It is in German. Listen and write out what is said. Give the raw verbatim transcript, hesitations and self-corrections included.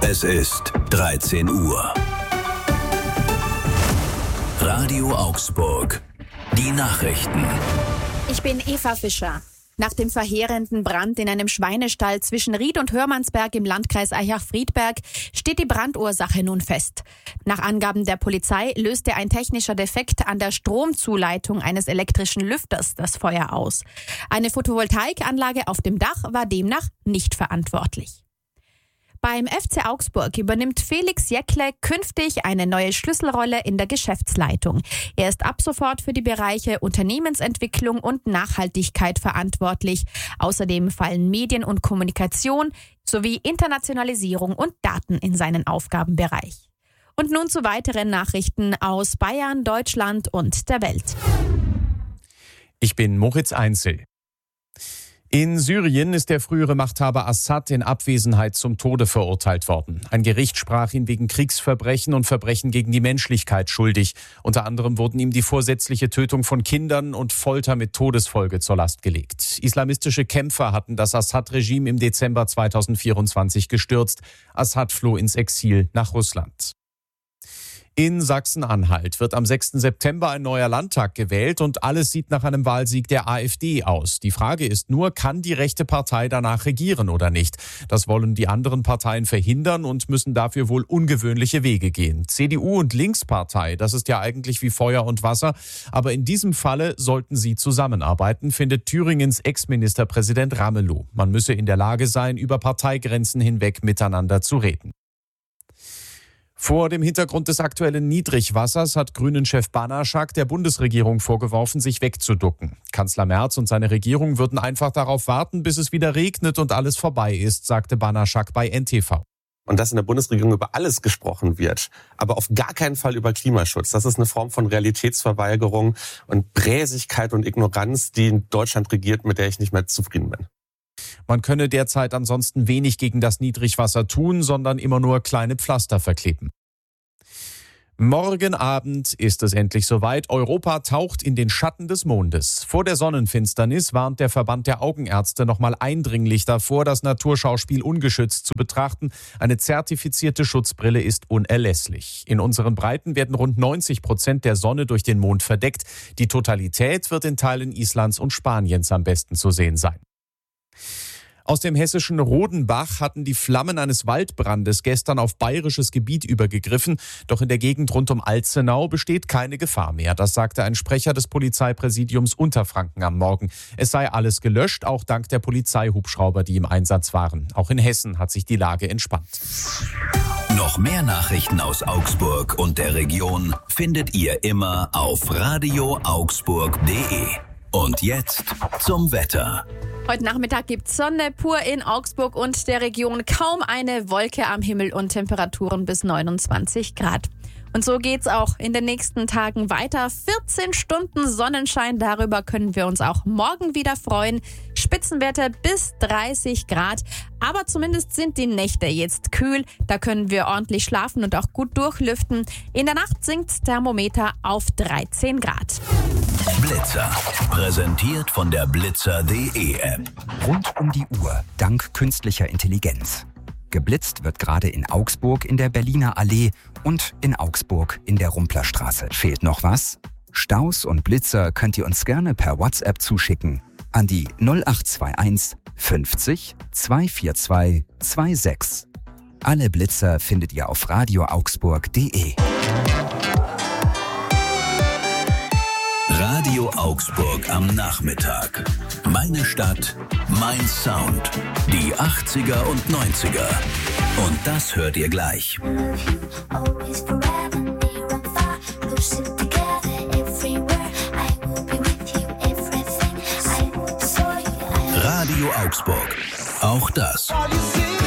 Es ist dreizehn Uhr. Radio Augsburg. Die Nachrichten. Ich bin Eva Fischer. Nach dem verheerenden Brand in einem Schweinestall zwischen Ried und Hörmannsberg im Landkreis Aichach-Friedberg steht die Brandursache nun fest. Nach Angaben der Polizei löste ein technischer Defekt an der Stromzuleitung eines elektrischen Lüfters das Feuer aus. Eine Photovoltaikanlage auf dem Dach war demnach nicht verantwortlich. Beim F C Augsburg übernimmt Felix Jäckle künftig eine neue Schlüsselrolle in der Geschäftsleitung. Er ist ab sofort für die Bereiche Unternehmensentwicklung und Nachhaltigkeit verantwortlich. Außerdem fallen Medien und Kommunikation sowie Internationalisierung und Daten in seinen Aufgabenbereich. Und nun zu weiteren Nachrichten aus Bayern, Deutschland und der Welt. Ich bin Moritz Einzel. In Syrien ist der frühere Machthaber Assad in Abwesenheit zum Tode verurteilt worden. Ein Gericht sprach ihn wegen Kriegsverbrechen und Verbrechen gegen die Menschlichkeit schuldig. Unter anderem wurden ihm die vorsätzliche Tötung von Kindern und Folter mit Todesfolge zur Last gelegt. Islamistische Kämpfer hatten das Assad-Regime im Dezember zweitausendvierundzwanzig gestürzt. Assad floh ins Exil nach Russland. In Sachsen-Anhalt wird am sechsten September ein neuer Landtag gewählt und alles sieht nach einem Wahlsieg der AfD aus. Die Frage ist nur, kann die rechte Partei danach regieren oder nicht? Das wollen die anderen Parteien verhindern und müssen dafür wohl ungewöhnliche Wege gehen. C D U und Linkspartei, das ist ja eigentlich wie Feuer und Wasser, aber in diesem Falle sollten sie zusammenarbeiten, findet Thüringens Ex-Ministerpräsident Ramelow. Man müsse in der Lage sein, über Parteigrenzen hinweg miteinander zu reden. Vor dem Hintergrund des aktuellen Niedrigwassers hat Grünen-Chef Banaschak der Bundesregierung vorgeworfen, sich wegzuducken. Kanzler Merz und seine Regierung würden einfach darauf warten, bis es wieder regnet und alles vorbei ist, sagte Banaschak bei N T V. Und dass in der Bundesregierung über alles gesprochen wird, aber auf gar keinen Fall über Klimaschutz. Das ist eine Form von Realitätsverweigerung und Bräsigkeit und Ignoranz, die in Deutschland regiert, mit der ich nicht mehr zufrieden bin. Man könne derzeit ansonsten wenig gegen das Niedrigwasser tun, sondern immer nur kleine Pflaster verkleben. Morgen Abend ist es endlich soweit. Europa taucht in den Schatten des Mondes. Vor der Sonnenfinsternis warnt der Verband der Augenärzte nochmal eindringlich davor, das Naturschauspiel ungeschützt zu betrachten. Eine zertifizierte Schutzbrille ist unerlässlich. In unseren Breiten werden rund neunzig Prozent der Sonne durch den Mond verdeckt. Die Totalität wird in Teilen Islands und Spaniens am besten zu sehen sein. Aus dem hessischen Rodenbach hatten die Flammen eines Waldbrandes gestern auf bayerisches Gebiet übergegriffen. Doch in der Gegend rund um Alzenau besteht keine Gefahr mehr. Das sagte ein Sprecher des Polizeipräsidiums Unterfranken am Morgen. Es sei alles gelöscht, auch dank der Polizeihubschrauber, die im Einsatz waren. Auch in Hessen hat sich die Lage entspannt. Noch mehr Nachrichten aus Augsburg und der Region findet ihr immer auf radio augsburg punkt de. Und jetzt zum Wetter. Heute Nachmittag gibt's Sonne pur in Augsburg und der Region. Kaum eine Wolke am Himmel und Temperaturen bis neunundzwanzig Grad. Und so geht's auch in den nächsten Tagen weiter. vierzehn Stunden Sonnenschein, darüber können wir uns auch morgen wieder freuen. Spitzenwerte bis dreißig Grad. Aber zumindest sind die Nächte jetzt kühl. Da können wir ordentlich schlafen und auch gut durchlüften. In der Nacht sinkt Thermometer auf dreizehn Grad. Blitzer. Präsentiert von der blitzer punkt de App. Rund um die Uhr, dank künstlicher Intelligenz. Geblitzt wird gerade in Augsburg in der Berliner Allee und in Augsburg in der Rumplerstraße. Fehlt noch was? Staus und Blitzer könnt ihr uns gerne per WhatsApp zuschicken an die null acht zwei eins fünfzig zweihundertvierundzwanzig sechsundzwanzig. Alle Blitzer findet ihr auf radio augsburg punkt de. Radio Augsburg am Nachmittag. Meine Stadt, mein Sound. Die achtziger und neunziger. Und das hört ihr gleich. Radio Augsburg. Auch das